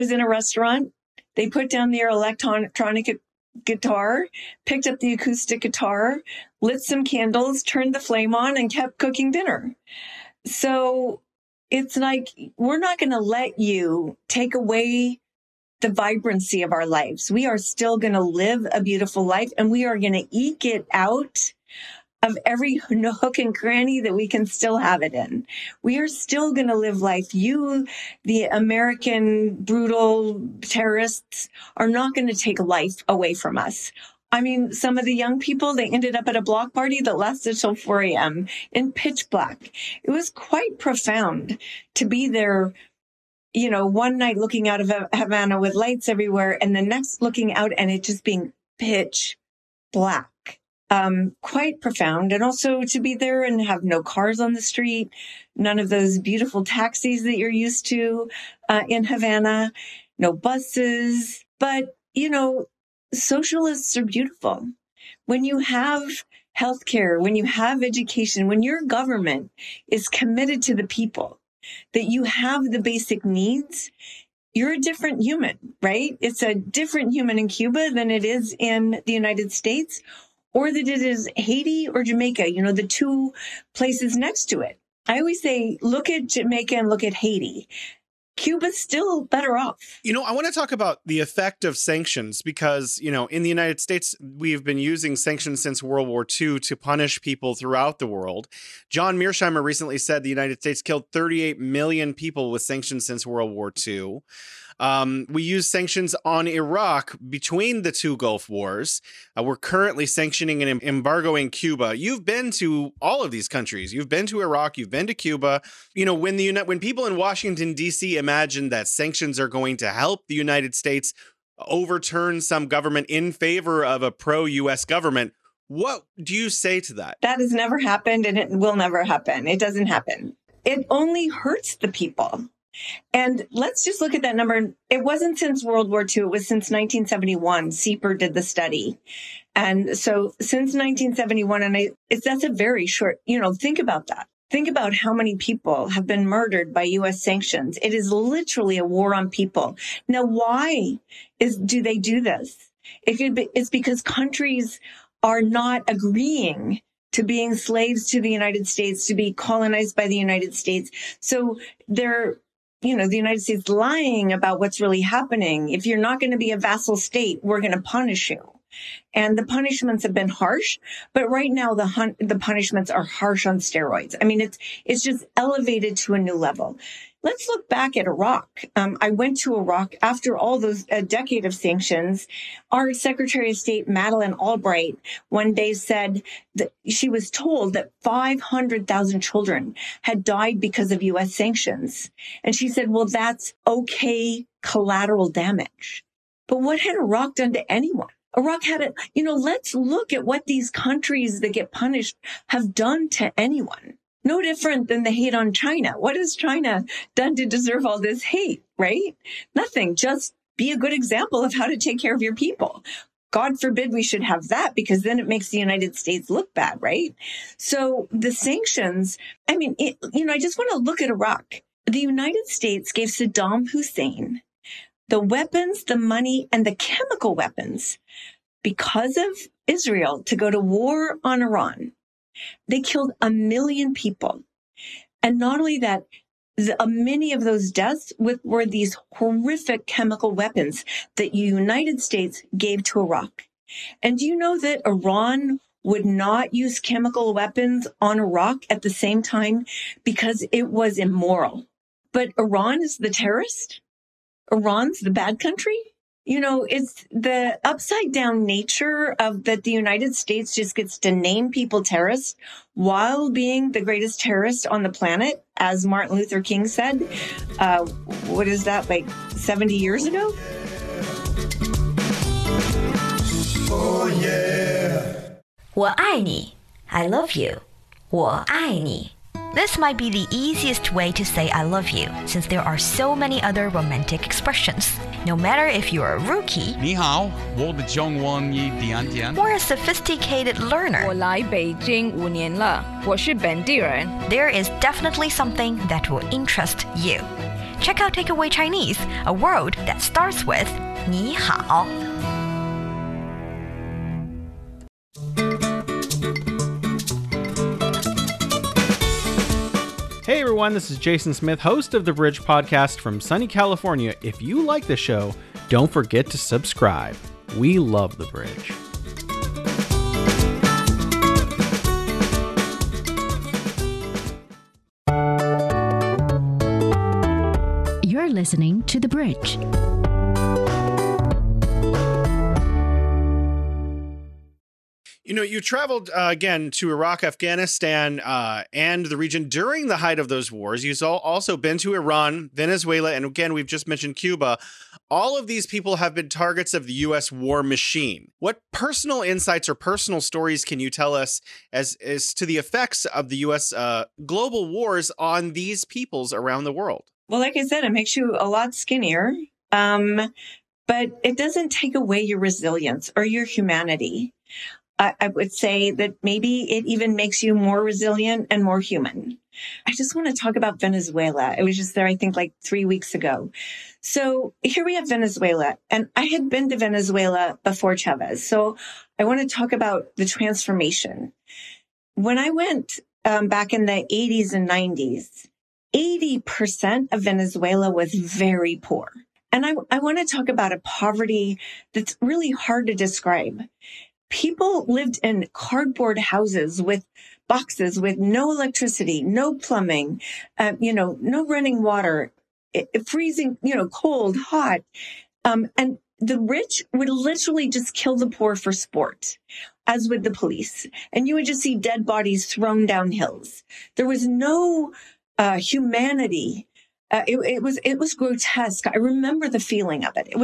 was in a restaurant. They put down their electronic guitar, picked up the acoustic guitar, lit some candles, turned the flame on, and kept cooking dinner. So it's like, we're not going to let you take away the vibrancy of our lives. We are still going to live a beautiful life, and we are going to eke it out of every nook and cranny that we can still have it in. We are still going to live life. You, the American brutal terrorists, are not going to take life away from us. I mean, some of the young people, they ended up at a block party that lasted till 4 a.m. in pitch black. It was quite profound to be there, you know, one night looking out of Havana with lights everywhere, and the next looking out and it just being pitch black. Quite profound. And also to be there and have no cars on the street, none of those beautiful taxis that you're used to in Havana, no buses. But, you know, socialists are beautiful. When you have healthcare, when you have education, when your government is committed to the people, that you have the basic needs, you're a different human, right? It's a different human in Cuba than it is in the United States, or that it is Haiti or Jamaica, you know, the two places next to it. I always say, look at Jamaica and look at Haiti. Cuba's still better off. You know, I want to talk about the effect of sanctions because, you know, in the United States, we've been using sanctions since World War II to punish people throughout the world. John Mearsheimer recently said the United States killed 38 million people with sanctions since World War II. We use sanctions on Iraq between the two Gulf Wars. We're currently sanctioning and embargoing Cuba. You've been to all of these countries. You've been to Iraq. You've been to Cuba. You know, when people in Washington, D.C. imagine that sanctions are going to help the United States overturn some government in favor of a pro-U.S. government, what do you say to that? That has never happened, and it will never happen. It doesn't happen. It only hurts the people. And let's just look at that number. It wasn't since World War II. It was since 1971. CEPR did the study. And so since 1971, and that's a very short, you know, think about that. Think about how many people have been murdered by U.S. sanctions. It is literally a war on people. Now, why do they do this? It's because countries are not agreeing to being slaves to the United States, to be colonized by the United States. So they're, you know, the United States lying about what's really happening. If you're not going to be a vassal state, we're going to punish you. And the punishments have been harsh, but right now the punishments are harsh on steroids. I mean, it's just elevated to a new level. Let's look back at Iraq. I went to Iraq after all those a decade of sanctions. Our Secretary of State, Madeleine Albright, one day said that she was told that 500,000 children had died because of U.S. sanctions. And she said, well, that's okay collateral damage. But what had Iraq done to anyone? Iraq had it, you know, let's look at what these countries that get punished have done to anyone. No different than the hate on China. What has China done to deserve all this hate, right? Nothing. Just be a good example of how to take care of your people. God forbid we should have that, because then it makes the United States look bad, right? So the sanctions, I mean, I just want to look at Iraq. The United States gave Saddam Hussein the weapons, the money, and the chemical weapons because of Israel to go to war on Iran. They killed 1 million people. And not only that, many of those deaths were these horrific chemical weapons that the United States gave to Iraq. And do you know that Iran would not use chemical weapons on Iraq at the same time because it was immoral? But Iran is the terrorist? Iran's the bad country? You know, it's the upside down nature of that the United States just gets to name people terrorists while being the greatest terrorist on the planet, as Martin Luther King said. What is that, like 70 years ago? Oh, yeah. 我爱你, I love you. 我爱你. This might be the easiest way to say I love you, since there are so many other romantic expressions. No matter if you're a rookie 你好，我的中文一点点 or a sophisticated 我 learner, 来北京5年了，我是本地人。 there is definitely something that will interest you. Check out Takeaway Chinese, a word that starts with 你好. Hey everyone, this is Jason Smith, host of the Bridge Podcast from sunny California. If you like the show, don't forget to subscribe. We love the Bridge. You're listening to The Bridge. You know, you traveled again to Iraq, Afghanistan, and the region during the height of those wars. You've also been to Iran, Venezuela, and again, we've just mentioned Cuba. All of these people have been targets of the U.S. war machine. What personal insights or personal stories can you tell us as to the effects of the U.S. Global wars on these peoples around the world? Well, like I said, it makes you a lot skinnier, but it doesn't take away your resilience or your humanity. I would say that maybe it even makes you more resilient and more human. I just want to talk about Venezuela. I was just there, I think, like 3 weeks ago. So here we have Venezuela, and I had been to Venezuela before Chavez. So I want to talk about the transformation. When I went back in the 80s and 90s, 80% of Venezuela was very poor. And I want to talk about a poverty that's really hard to describe. People lived in cardboard houses with boxes with no electricity, no plumbing, no running water, freezing, cold, hot. And the rich would literally just kill the poor for sport, as would the police. And you would just see dead bodies thrown down hills. There was no humanity. It was grotesque. I remember the feeling of it. It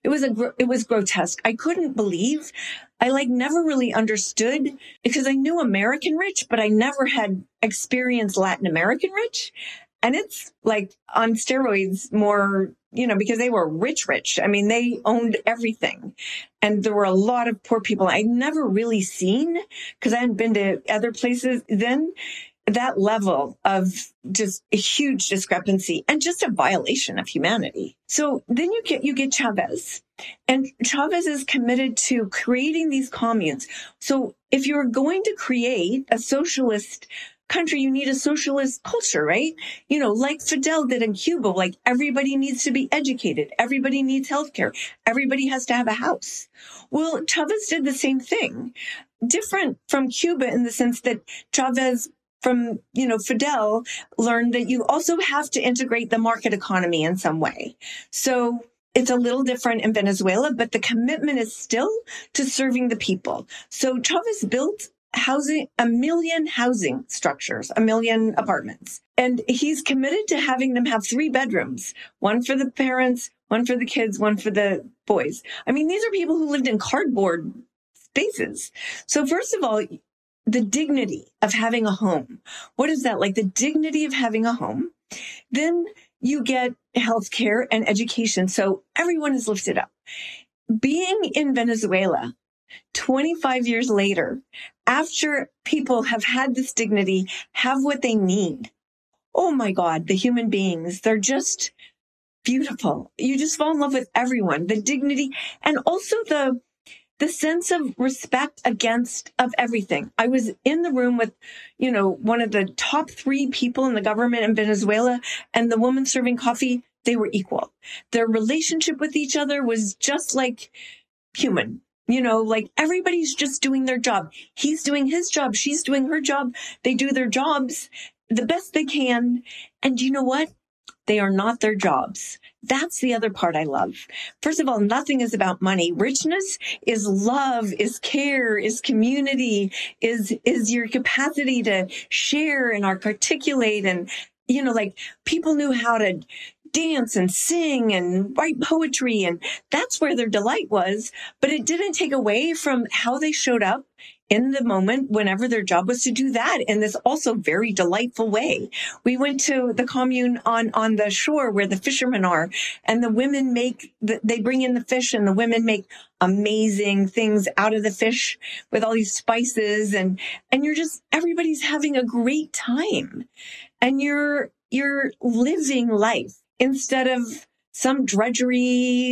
was grotesque. I couldn't believe. I never really understood, because I knew American rich, but I never had experienced Latin American rich. And it's like on steroids more, because they were rich. I mean, they owned everything. And there were a lot of poor people I'd never really seen, because I hadn't been to other places then. That level of just a huge discrepancy and just a violation of humanity. So then you get Chavez, and Chavez is committed to creating these communes. So if you're going to create a socialist country, you need a socialist culture, right? Like Fidel did in Cuba, like everybody needs to be educated. Everybody needs healthcare. Everybody has to have a house. Well, Chavez did the same thing, different from Cuba in the sense that Chavez from, Fidel learned that you also have to integrate the market economy in some way. So it's a little different in Venezuela, but the commitment is still to serving the people. So Chavez built 1 million housing structures, 1 million apartments. And he's committed to having them have 3 bedrooms, one for the parents, one for the kids, one for the boys. I mean, these are people who lived in cardboard spaces. So first of all, the dignity of having a home. What is that? Like the dignity of having a home. Then you get healthcare and education. So everyone is lifted up. Being in Venezuela 25 years later, after people have had this dignity, have what they need. Oh my God, the human beings, they're just beautiful. You just fall in love with everyone, the dignity, and also the sense of respect of everything. I was in the room with, one of the top 3 people in the government in Venezuela, and the woman serving coffee, they were equal. Their relationship with each other was just like human. Like everybody's just doing their job. He's doing his job. She's doing her job. They do their jobs the best they can. And you know what? They are not their jobs. That's the other part I love. First of all, nothing is about money. Richness is love, is care, is community, is your capacity to share and articulate. And, people knew how to dance and sing and write poetry. And that's where their delight was. But it didn't take away from how they showed up in the moment whenever their job was to do that in this also very delightful way. We went to the commune on the shore where the fishermen are, and the women they bring in the fish, and the women make amazing things out of the fish with all these spices, and everybody's having a great time, and you're living life. instead of some drudgery